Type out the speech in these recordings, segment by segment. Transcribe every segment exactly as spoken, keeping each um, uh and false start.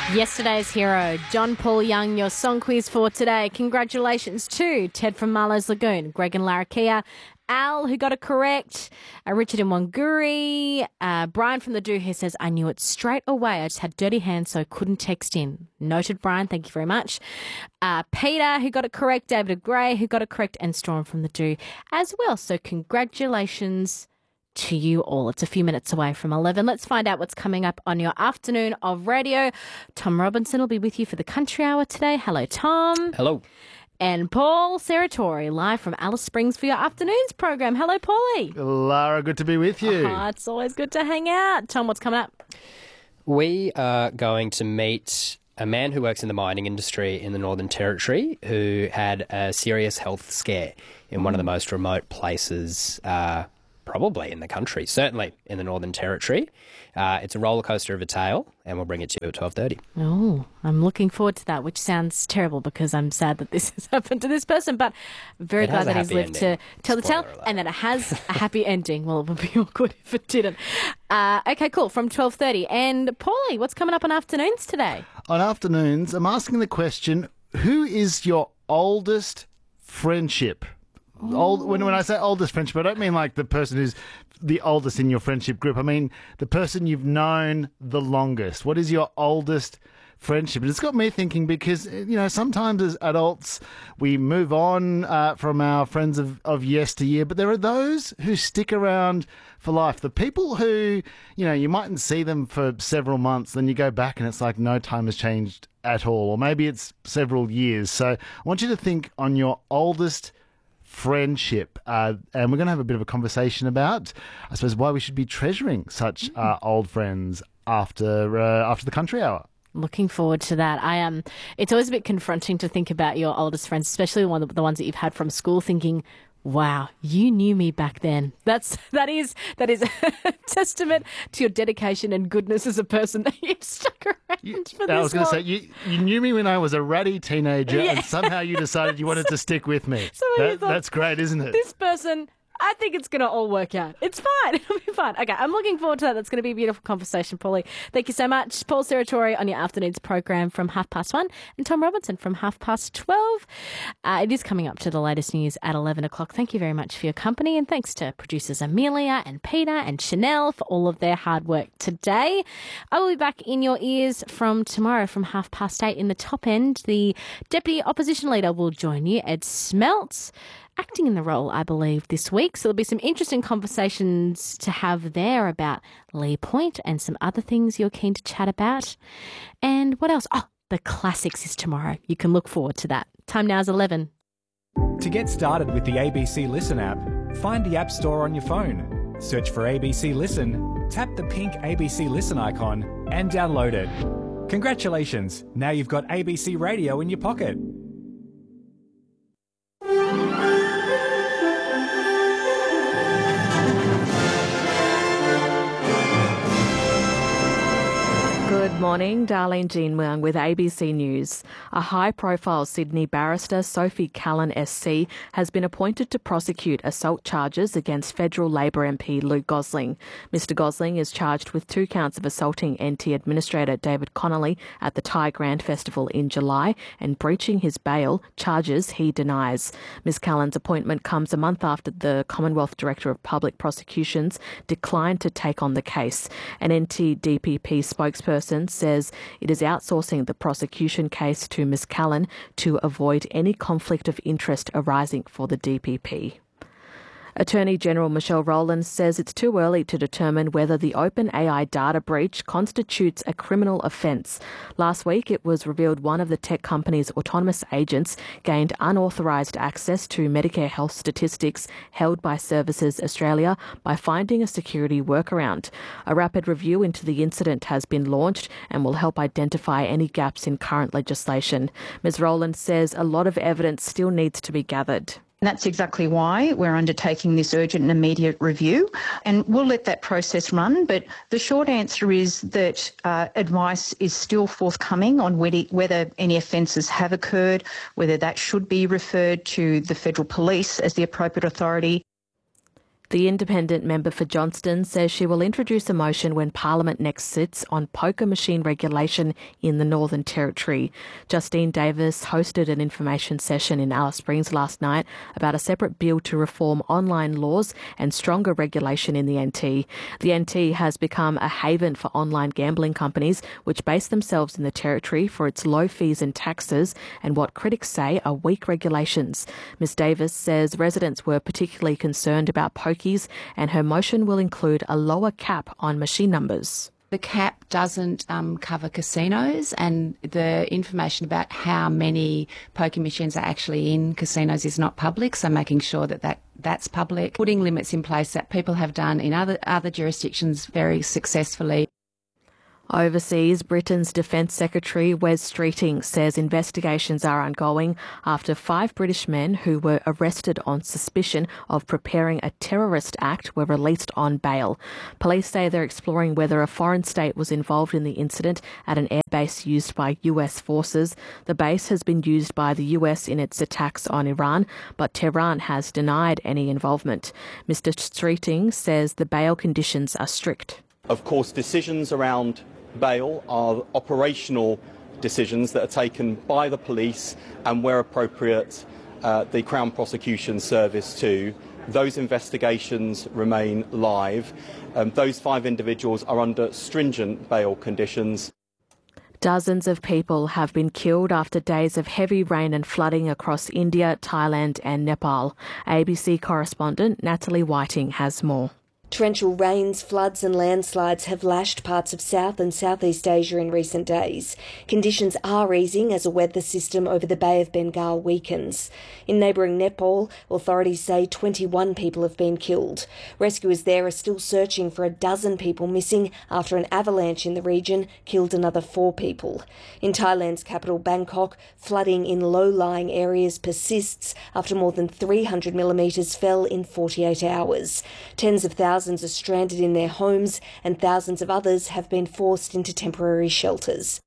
Yesterday's hero, John Paul Young, your song quiz for today. Congratulations to Ted from Marlowe's Lagoon, Greg and Larrakia, Al, who got it correct, uh, Richard in Wanguri, uh, Brian from the Do, who says, I knew it straight away. I just had dirty hands, so I couldn't text in. Noted, Brian. Thank you very much. Uh, Peter, who got it correct, David Gray, who got it correct, and Storm from the Do as well. So congratulations to you all. It's a few minutes away from eleven. Let's find out what's coming up on your afternoon of radio. Tom Robinson will be with you for the Country Hour today. Hello, Tom. Hello. And Paul Serratori, live from Alice Springs for your afternoons program. Hello, Paulie. Lara, good to be with you. Oh, it's always good to hang out. Tom, what's coming up? We are going to meet a man who works in the mining industry in the Northern Territory who had a serious health scare in one of the most remote places uh, probably in the country, certainly in the Northern Territory. Uh, it's a roller coaster of a tale, and we'll bring it to you at twelve thirty. Oh, I'm looking forward to that, which sounds terrible because I'm sad that this has happened to this person, but I'm very It glad has a that he's happy lived ending. to tell the tale Spoiler alert. and that it has a happy ending. Well, it would be awkward if it didn't. Uh, okay, cool, from twelve thirty. And Paulie, what's coming up on afternoons today? On afternoons, I'm asking the question, who is your oldest friendship? Old, when, when I say oldest friendship, I don't mean like the person who's the oldest in your friendship group. I mean the person you've known the longest. What is your oldest friendship? And it's got me thinking because, you know, sometimes as adults we move on uh, from our friends of, of yesteryear, but there are those who stick around for life. The people who, you know, you mightn't see them for several months, then you go back and it's like no time has changed at all, or maybe it's several years. So I want you to think on your oldest friendship, uh, and we're going to have a bit of a conversation about, I suppose, why we should be treasuring such uh, old friends after uh, after the Country Hour. Looking forward to that. I um, it's always a bit confronting to think about your oldest friends, especially the, one, the ones that you've had from school, thinking, wow, you knew me back then. That's that is that is a testament to your dedication and goodness as a person that you've stuck around You, for this I was going to long. say, you, you knew me when I was a ratty teenager, Yeah. and somehow you decided you wanted to stick with me. Somehow you That, thought, that's great, isn't it? This person, I think it's going to all work out. It's fine. It'll be fine. Okay, I'm looking forward to that. That's going to be a beautiful conversation, Paulie. Thank you so much. Paul Serratori on your afternoons program from half past one, and Tom Robinson from half past twelve. Uh, it is coming up to the latest news at eleven o'clock. Thank you very much for your company, and thanks to producers Amelia and Peter and Chanel for all of their hard work today. I will be back in your ears from tomorrow from half past eight in the top end. The Deputy Opposition Leader will join you, Ed Smeltz, acting in the role, I believe, this week. So there'll be some interesting conversations to have there about Lee Point and some other things you're keen to chat about. And what else? Oh, the classics is tomorrow. You can look forward to that. Time now is eleven. To get started with the A B C Listen app, find the App Store on your phone. Search for A B C Listen, tap the pink A B C Listen icon and download it. Congratulations, now you've got A B C Radio in your pocket. Good morning, Darlene Jean Leung with A B C News. A high-profile Sydney barrister, Sophie Callan S C, has been appointed to prosecute assault charges against federal Labor M P Lou Gosling. Mister Gosling is charged with two counts of assaulting N T Administrator David Connolly at the Thai Grand Festival in July and breaching his bail, charges he denies. Miz Callan's appointment comes a month after the Commonwealth Director of Public Prosecutions declined to take on the case. An N T D P P spokesperson says it is outsourcing the prosecution case to Miz Callan to avoid any conflict of interest arising for the D P P. Attorney General Michelle Rowland says it's too early to determine whether the OpenAI data breach constitutes a criminal offence. Last week, it was revealed one of the tech company's autonomous agents gained unauthorised access to Medicare health statistics held by Services Australia by finding a security workaround. A rapid review into the incident has been launched and will help identify any gaps in current legislation. Miz Rowland says a lot of evidence still needs to be gathered. And that's exactly why we're undertaking this urgent and immediate review, and we'll let that process run. But the short answer is that uh, advice is still forthcoming on whether, whether any offences have occurred, whether that should be referred to the federal police as the appropriate authority. The independent member for Johnston says she will introduce a motion when Parliament next sits on poker machine regulation in the Northern Territory. Justine Davis hosted an information session in Alice Springs last night about a separate bill to reform online laws and stronger regulation in the N T. The N T has become a haven for online gambling companies, which base themselves in the Territory for its low fees and taxes and what critics say are weak regulations. Miz Davis says residents were particularly concerned about poker, and her motion will include a lower cap on machine numbers. The cap doesn't um, cover casinos, and the information about how many poker machines are actually in casinos is not public, so making sure that, that that's public. Putting limits in place that people have done in other, other jurisdictions very successfully. Overseas, Britain's Defence Secretary Wes Streeting says investigations are ongoing after five British men who were arrested on suspicion of preparing a terrorist act were released on bail. Police say they're exploring whether a foreign state was involved in the incident at an airbase used by U S forces. The base has been used by the U S in its attacks on Iran, but Tehran has denied any involvement. Mister Streeting says the bail conditions are strict. Of course, decisions around bail are operational decisions that are taken by the police and, where appropriate, uh, the Crown Prosecution Service too. Those investigations remain live. Um, those five individuals are under stringent bail conditions. Dozens of people have been killed after days of heavy rain and flooding across India, Thailand and Nepal. A B C correspondent Natalie Whiting has more. Torrential rains, floods and landslides have lashed parts of South and Southeast Asia in recent days. Conditions are easing as a weather system over the Bay of Bengal weakens. In neighbouring Nepal, authorities say twenty-one people have been killed. Rescuers there are still searching for a dozen people missing after an avalanche in the region killed another four people. In Thailand's capital Bangkok, flooding in low-lying areas persists after more than three hundred millimetres fell in forty-eight hours. Tens of thousands Thousands are stranded in their homes and thousands of others have been forced into temporary shelters.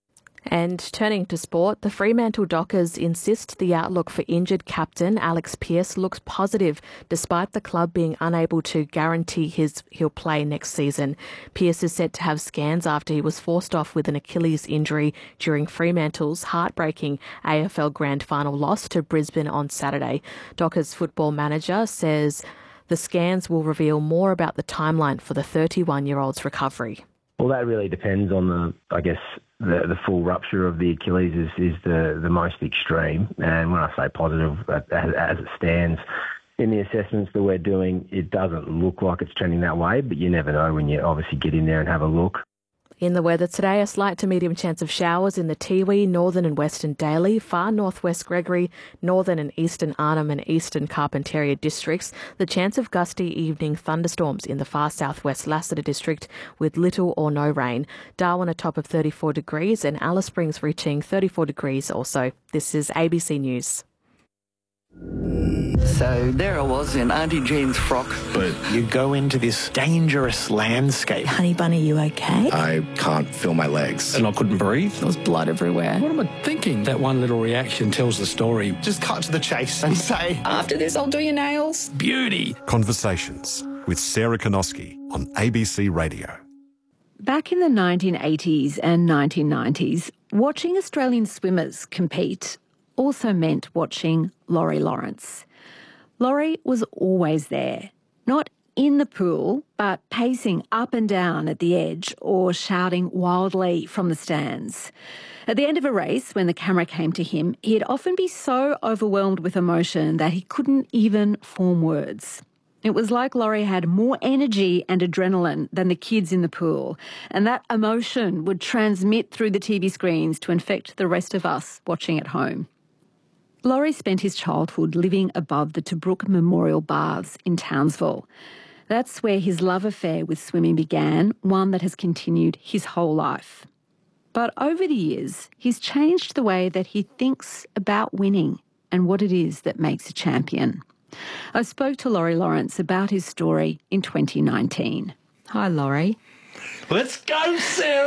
And turning to sport, the Fremantle Dockers insist the outlook for injured captain Alex Pearce looks positive, despite the club being unable to guarantee his he'll play next season. Pearce is set to have scans after he was forced off with an Achilles injury during Fremantle's heartbreaking A F L Grand Final loss to Brisbane on Saturday. Dockers football manager says the scans will reveal more about the timeline for the thirty-one-year-old's recovery. Well, that really depends on the, I guess, the, the full rupture of the Achilles is, is the, the most extreme. And when I say positive, as, as it stands in the assessments that we're doing, it doesn't look like it's trending that way, but you never know when you obviously get in there and have a look. In the weather today, a slight to medium chance of showers in the Tiwi, northern and western Daly, far northwest Gregory, northern and eastern Arnhem and eastern Carpentaria districts. The chance of gusty evening thunderstorms in the far southwest Lassiter district with little or no rain. Darwin a top of thirty-four degrees and Alice Springs reaching thirty-four degrees also. This is A B C News. So there I was in Auntie Jean's frock. But you go into this dangerous landscape. Honey Bunny, you okay? I can't feel my legs. And I couldn't breathe. There was blood everywhere. What am I thinking? That one little reaction tells the story. Just cut to the chase and say, after this, I'll do your nails. Beauty. Conversations with Sarah Konoski on A B C Radio. Back in the nineteen eighties and nineteen nineties, watching Australian swimmers compete also meant watching Laurie Lawrence. Laurie was always there, not in the pool, but pacing up and down at the edge or shouting wildly from the stands. At the end of a race, when the camera came to him, he'd often be so overwhelmed with emotion that he couldn't even form words. It was like Laurie had more energy and adrenaline than the kids in the pool, and that emotion would transmit through the T V screens to infect the rest of us watching at home. Laurie spent his childhood living above the Tobruk Memorial Baths in Townsville. That's where his love affair with swimming began, one that has continued his whole life. But over the years, he's changed the way that he thinks about winning and what it is that makes a champion. I spoke to Laurie Lawrence about his story in twenty nineteen. Hi, Laurie. Let's go, Sarah!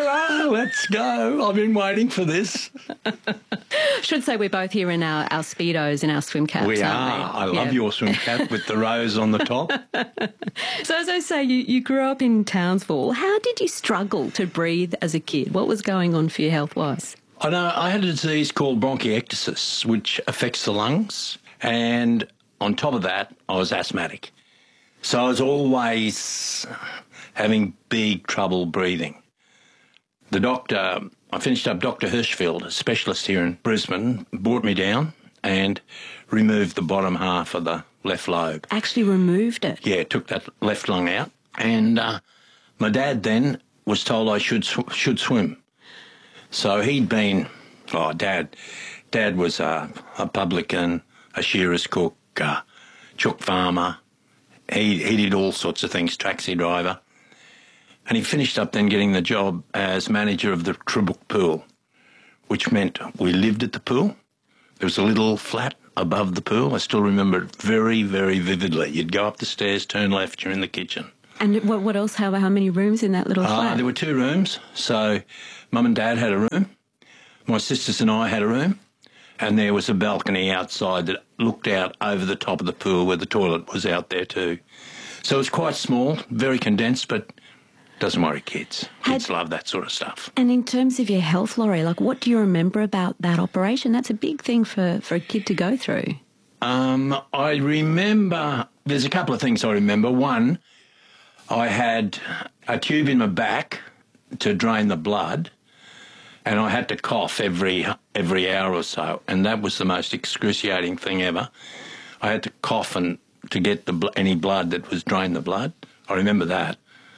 let's go. I've been waiting for this. Should say we're both here in our, our Speedos and our swim caps, We aren't are. we? I love Yeah. your swim cap with the rose on the top. So as I say, you, you grew up in Townsville. How did you struggle to breathe as a kid? What was going on for you health-wise? I know I had a disease called bronchiectasis, which affects the lungs. And on top of that, I was asthmatic. So I was always having big trouble breathing. The doctor, I finished up Doctor Hirschfield, a specialist here in Brisbane, brought me down and removed the bottom half of the left lobe. Actually removed it? Yeah, took that left lung out. And uh, my dad then was told I should sw- should swim. So he'd been, oh, Dad, Dad was a, a publican, a shearer's cook, a chook farmer. He, he did all sorts of things, taxi driver. And he finished up then getting the job as manager of the Tribrook Pool, which meant we lived at the pool. There was a little flat above the pool. I still remember it very, very vividly. You'd go up the stairs, turn left, you're in the kitchen. And what, what else? How, how many rooms in that little Uh, flat? there were two rooms. So Mum and Dad had a room. My sisters and I had a room. And there was a balcony outside that looked out over the top of the pool where the toilet was out there too. So it was quite small, very condensed, but doesn't worry kids. Kids Had- love that sort of stuff. And in terms of your health, Laurie, like what do you remember about that operation? That's a big thing for, for a kid to go through. Um, I remember, there's a couple of things I remember. One, I had a tube in my back to drain the blood, and I had to cough every every hour or so, and that was the most excruciating thing ever. I had to cough and to get the bl- any blood that was drain the blood. I remember that.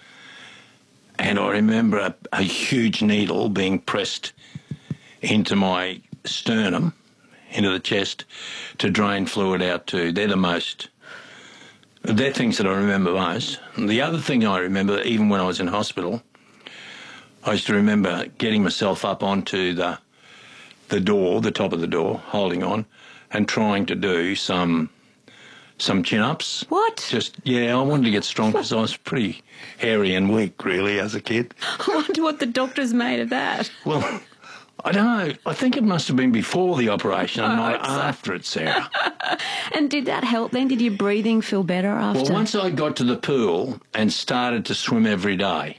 And I remember a, a huge needle being pressed into my sternum, into the chest, to drain fluid out too. They're the most, they're things that I remember most. And the other thing I remember, even when I was in hospital, I used to remember getting myself up onto the the door, the top of the door, holding on, and trying to do some some chin-ups. What? Just, yeah, I wanted to get strong because I was pretty hairy and weak, really, as a kid. I wonder what the doctors made of that. Well, I don't know. I think it must have been before the operation and I not hope so. after it, Sarah. And did that help then? Did your breathing feel better after? Well, once I got to the pool and started to swim every day,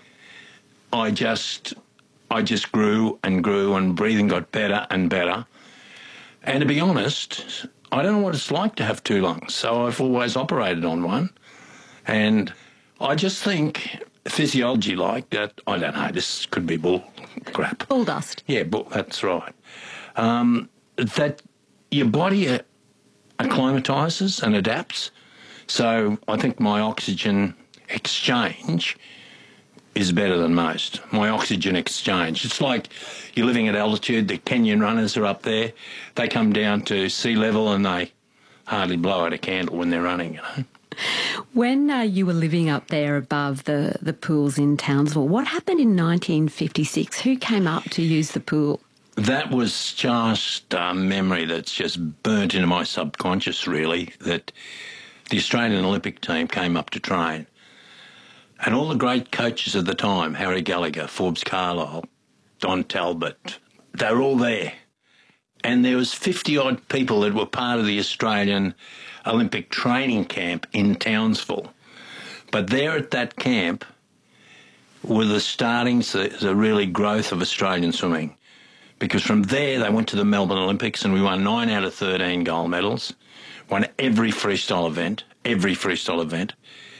I just, I just grew and grew and breathing got better and better. And to be honest, I don't know what it's like to have two lungs, so I've always operated on one. And I just think physiology like that, I don't know, this could be bull crap. Bull dust. Yeah, bull, that's right. Um, that your body uh, acclimatises and adapts. So I think my oxygen exchange is better than most. My oxygen exchange. It's like you're living at altitude, the Kenyan runners are up there, they come down to sea level and they hardly blow out a candle when they're running, you know. When uh, you were living up there above the, the pools in Townsville, what happened in nineteen fifty-six? Who came up to use the pool? That was just a memory that's just burnt into my subconscious, really, that the Australian Olympic team came up to train. And all the great coaches of the time, Harry Gallagher, Forbes Carlyle, Don Talbot, they were all there. And there was fifty-odd people that were part of the Australian Olympic training camp in Townsville. But there at that camp were the startings, the, the really growth of Australian swimming. Because from there they went to the Melbourne Olympics and we won nine out of thirteen gold medals, won every freestyle event, every freestyle event.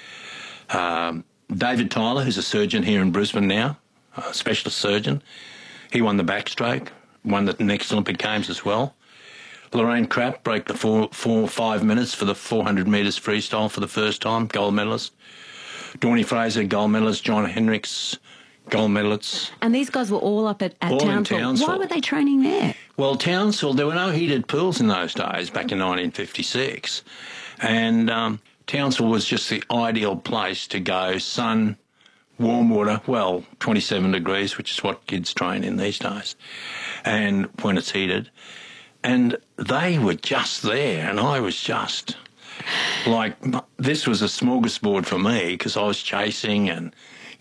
Um, David Tyler, who's a surgeon here in Brisbane now, a specialist surgeon, he won the backstroke, won the next Olympic Games as well. Lorraine Krapp broke the four, four, five minutes for the four hundred metres freestyle for the first time, gold medalist. Dawnie Fraser, gold medalist. John Hendricks, gold medalists. And these guys were all up at, at All in Townsville. Townsville. Why were they training there? Well, Townsville, there were no heated pools in those days, back in nineteen fifty-six. And um, Townsville was just the ideal place to go, sun, warm water, well, twenty-seven degrees, which is what kids train in these days, and when it's heated. And they were just there, and I was just like, this was a smorgasbord for me because I was chasing and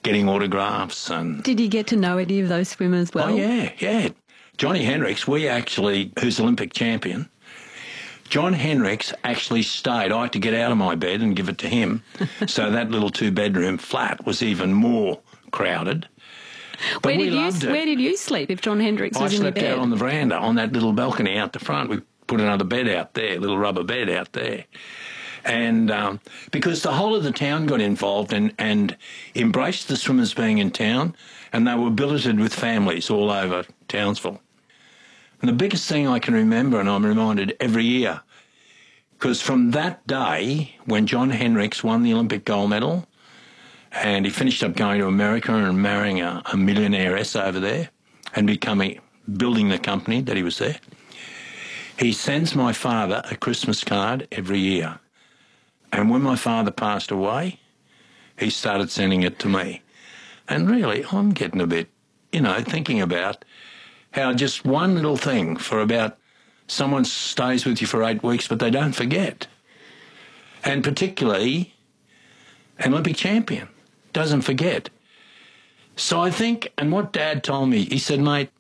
getting autographs. And Did you get to know any of those swimmers well? Oh, yeah, yeah. Johnny Hendricks, we actually, who's Olympic champion, John Hendricks actually stayed. I had to get out of my bed and give it to him. So that little two-bedroom flat was even more crowded. But Where we did you loved it. Where did you sleep if John Hendricks I was in your slept bed? out on the veranda, on that little balcony out the front. We put another bed out there, a little rubber bed out there. And um, because the whole of the town got involved and, and embraced the swimmers being in town, and they were billeted with families all over Townsville. And the biggest thing I can remember, and I'm reminded every year, because from that day when John Hendricks won the Olympic gold medal, and he finished up going to America and marrying a, a millionairess over there and becoming, building the company that he was there, he sends my father a Christmas card every year. And when my father passed away, he started sending it to me. And really, I'm getting a bit, you know, thinking about how just one little thing for about someone stays with you for eight weeks, but they don't forget. And particularly an Olympic champion doesn't forget. So I think, and what Dad told me, he said, mate,